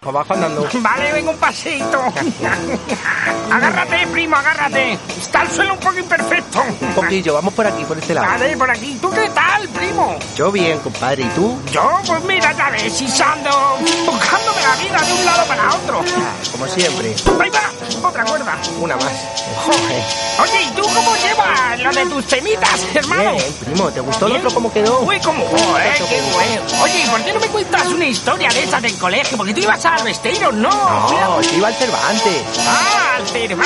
Para abajo andando. Vale, venga, un pasito. Agárrate, primo, agárrate. Está el suelo un poco imperfecto. Un poquillo, vamos por aquí, por este lado. Vale, por aquí. ¿Tú qué tal, primo? Yo bien, compadre, ¿y tú? Yo, pues mira, ya ves, sisando, buscándome la vida de un lado para otro. Como siempre. Ahí va, otra cuerda. Una más. Joder. Oye, ¿y tú cómo llevas lo de tus temitas, hermano? Bien, primo, ¿te gustó el Bien. otro cómo quedó? Uy, cómo, qué bueno. Oye, ¿y por qué no me cuentas una historia de esas del colegio? Porque tú ibas a Besteiro, ¿no? No, yo iba al Cervantes. Ah, al Cervantes.